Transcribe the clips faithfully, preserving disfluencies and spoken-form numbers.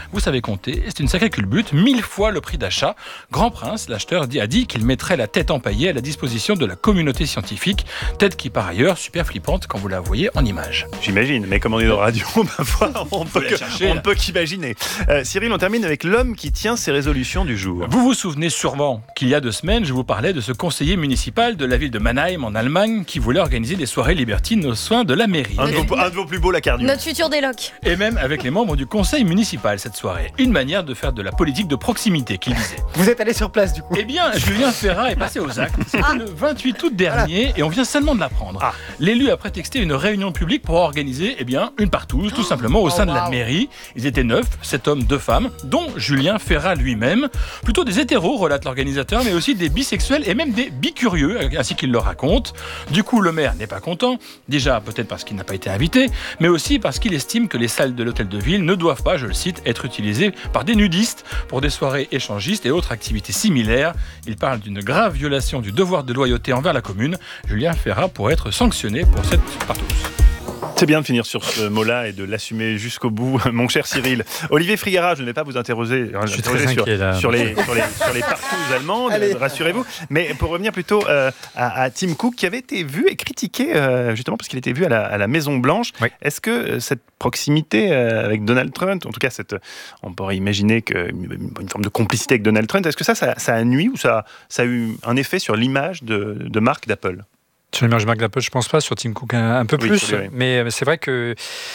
Vous savez compter, c'est une sacrée culbute, mille fois le prix d'achat. Grand Prince, l'acheteur, a dit qu'il mettrait la tête empaillée à la disposition de la communauté scientifique, tête qui par ailleurs super flippante quand vous la voyez en image. J'imagine, mais comme on est dans la radio, parfois on peut que, chercher, on ne peut qu'imaginer. Euh, Cyril, on termine avec l'homme qui tient ses résolutions du jour. Vous vous souvenez sûrement qu'il y a deux semaines, je vous parlais de ce conseiller municipal de la ville de Mannheim en Allemagne qui voulait organiser des soirées libertines aux soins de la mairie. Un de vos, un de vos plus beaux lacardiers. Notre futur déloc. Et même avec les membres du conseil municipal cette soirée. Une manière de faire de la politique de proximité qu'il visait. Vous êtes allé sur place du coup? Eh bien, Julien Ferrat est passé aux actes. C'était ah. le vingt-huit août dernier et on vient seulement de l'apprendre. Ah. L'élu a prétexté une réunion publique pour organiser eh bien, une partouze, tout simplement au sein oh, wow. de la mairie. Ils étaient neuf, sept hommes, deux femmes, dont Julien Ferrat lui-même. Plutôt des hétéros, relate l'organisateur, mais aussi des bisexuels et même des bicurieux, ainsi qu'il le raconte. Du coup, le maire n'est pas content. Déjà, peut-être parce qu'il n'a pas été invité, mais aussi parce qu'il estime que les salles de l'hôtel de ville ne doivent pas, je le cite, être utilisées par des nudistes pour des soirées échangistes et autres activités similaires. Il parle d'une grave violation du devoir de loyauté envers la commune. Julien Ferrat pourrait être sanctionné pour cette partouze. C'est bien de finir sur ce mot-là et de l'assumer jusqu'au bout, mon cher Cyril. Olivier Frigara, je ne vais pas vous interroger, je suis interroger très sur, inquiet, là. sur, les, sur, les, sur les partouzes allemandes, Allez. rassurez-vous. Mais pour revenir plutôt euh, à, à Tim Cook, qui avait été vu et critiqué, euh, justement parce qu'il était vu à la, à la Maison-Blanche. Oui. Est-ce que euh, cette proximité euh, avec Donald Trump, en tout cas, cette, on pourrait imaginer qu'une une forme de complicité avec Donald Trump, est-ce que ça, ça, ça a nui ou ça, ça a eu un effet sur l'image de, de marque d'Apple ? Sur l'image de marque d'Apple, je pense pas. Sur Tim Cook, un, un peu oui, plus. Oui. Mais c'est vrai que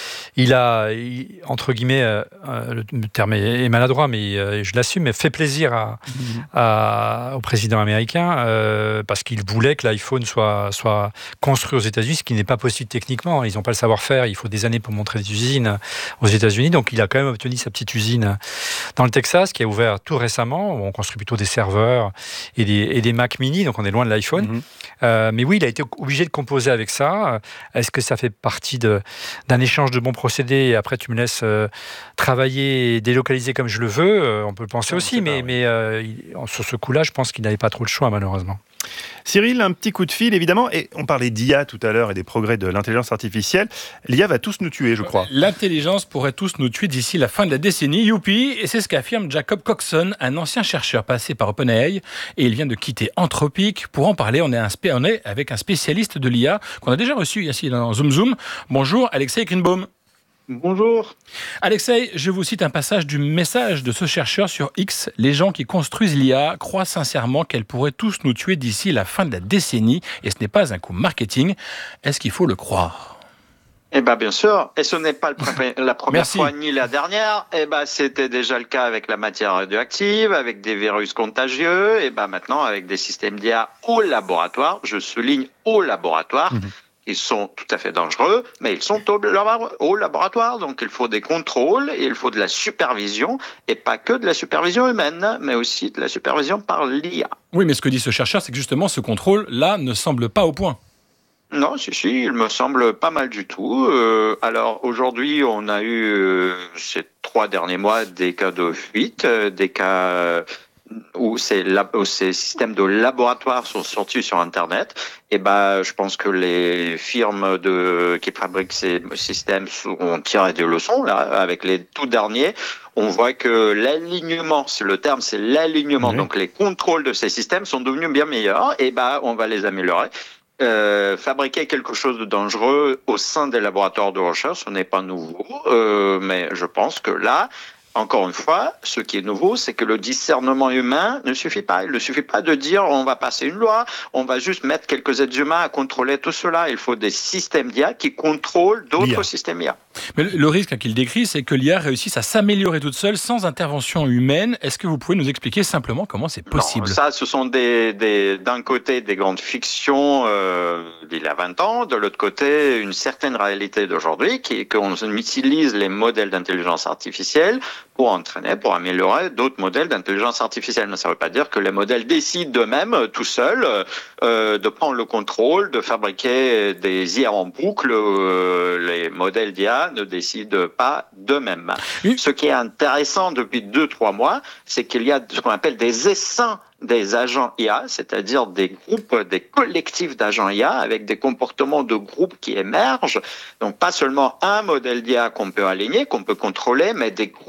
il a, il, entre guillemets, euh, le terme est, est maladroit, mais euh, je l'assume, mais fait plaisir à, mm-hmm. à, au président américain euh, parce qu'il voulait que l'iPhone soit, soit construit aux États-Unis, ce qui n'est pas possible techniquement. Ils n'ont pas le savoir-faire. Il faut des années pour montrer des usines aux États-Unis. Donc, il a quand même obtenu sa petite usine dans le Texas, qui a ouvert tout récemment. On construit plutôt des serveurs et des, et des Mac mini, donc on est loin de l'iPhone. Mm-hmm. Euh, mais oui, il a été obligé de composer avec ça. Est-ce que ça fait partie de, d'un échange de bons procédés et après tu me laisses euh, travailler et délocaliser comme je le veux? euh, On peut le penser non, aussi, mais, pas, mais euh, il, sur ce coup-là, je pense qu'il n'avait pas trop le choix, malheureusement. Cyril, un petit coup de fil, évidemment. Et on parlait d'I A tout à l'heure et des progrès de l'intelligence artificielle. L'I A va tous nous tuer, je crois. L'intelligence pourrait tous nous tuer d'ici la fin de la décennie. Youpi! Et c'est ce qu'affirme Jacob Coxon, un ancien chercheur passé par OpenAI. Et il vient de quitter Anthropic. Pour en parler, on est, un spé- on est avec un spécialiste de l'I A qu'on a déjà reçu ici dans Zoom Zoom. Bonjour, Alexei Greenbaum. Bonjour. Alexei, je vous cite un passage du message de ce chercheur sur X. Les gens qui construisent l'I A croient sincèrement qu'elle pourrait tous nous tuer d'ici la fin de la décennie. Et ce n'est pas un coup marketing. Est-ce qu'il faut le croire ? Eh bien, bien sûr. Et ce n'est pas le pre- la première Merci. fois ni la dernière. Eh ben, c'était déjà le cas avec la matière radioactive, avec des virus contagieux. Et ben, maintenant, avec des systèmes d'I A au laboratoire. Je souligne au laboratoire. Mmh. Ils sont tout à fait dangereux, mais ils sont au, au laboratoire. Donc, il faut des contrôles, et il faut de la supervision, et pas que de la supervision humaine, mais aussi de la supervision par l'I A. Oui, mais ce que dit ce chercheur, c'est que justement, ce contrôle-là ne semble pas au point. Non, si, si, il me semble pas mal du tout. Euh, alors, aujourd'hui, on a eu, euh, ces trois derniers mois, des cas de fuite, euh, des cas... Euh, où ces, lab- où ces systèmes de laboratoire sont sortis sur Internet, et ben, je pense que les firmes de, qui fabriquent ces systèmes ont tiré des leçons, là, avec les tout derniers. On voit que l'alignement, c'est le terme, c'est l'alignement. Mmh. Donc, les contrôles de ces systèmes sont devenus bien meilleurs, et ben, on va les améliorer. Euh, fabriquer quelque chose de dangereux au sein des laboratoires de recherche, ce n'est pas nouveau, euh, mais je pense que là, encore une fois, ce qui est nouveau, c'est que le discernement humain ne suffit pas. Il ne suffit pas de dire on va passer une loi, on va juste mettre quelques êtres humains à contrôler tout cela. Il faut des systèmes d'I A qui contrôlent d'autres l'I A. systèmes I A. Mais le risque qu'il décrit, c'est que l'I A réussisse à s'améliorer toute seule sans intervention humaine. Est-ce que vous pouvez nous expliquer simplement comment c'est possible ? Non, ça, ce sont des, des, d'un côté des grandes fictions euh, d'il y a vingt ans, de l'autre côté une certaine réalité d'aujourd'hui, qui est qu'on utilise les modèles d'intelligence artificielle pour entraîner, pour améliorer d'autres modèles d'intelligence artificielle. Mais ça ne veut pas dire que les modèles décident d'eux-mêmes, tout seuls, euh, de prendre le contrôle, de fabriquer des I A en boucle. Euh, les modèles d'I A ne décident pas d'eux-mêmes. Oui. Ce qui est intéressant depuis deux, trois mois, c'est qu'il y a ce qu'on appelle des essaims des agents I A, c'est-à-dire des groupes, des collectifs d'agents I A avec des comportements de groupe qui émergent. Donc, pas seulement un modèle d'I A qu'on peut aligner, qu'on peut contrôler, mais des groupes qu'on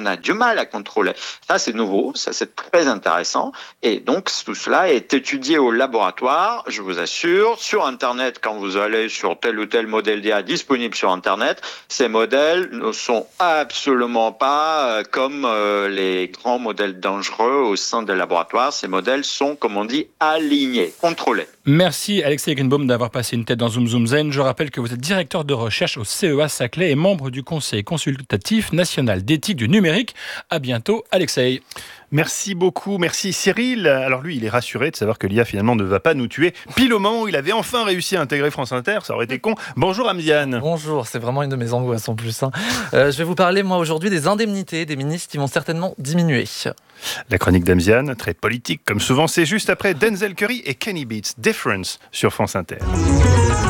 on a du mal à contrôler. Ça, c'est nouveau, ça, c'est très intéressant. Et donc, tout cela est étudié au laboratoire, je vous assure. Sur Internet, quand vous allez sur tel ou tel modèle d'I A disponible sur Internet, ces modèles ne sont absolument pas comme les grands modèles dangereux au sein des laboratoires. Ces modèles sont, comme on dit, alignés, contrôlés. Merci Alexei Greenbaum d'avoir passé une tête dans Zoom Zoom Zen. Je rappelle que vous êtes directeur de recherche au C E A Saclay et membre du Conseil consultatif national d'éthique du numérique. À bientôt Alexei. Merci beaucoup, merci Cyril. Alors lui, il est rassuré de savoir que l'I A finalement ne va pas nous tuer. Pile au moment où il avait enfin réussi à intégrer France Inter, ça aurait été con. Bonjour Amziane. Bonjour, c'est vraiment une de mes angoisses en plus. Hein. Euh, je vais vous parler moi aujourd'hui des indemnités des ministres qui vont certainement diminuer. La chronique d'Amziane, très politique comme souvent, c'est juste après Denzel Curry et Kenny Beats, Difference sur France Inter.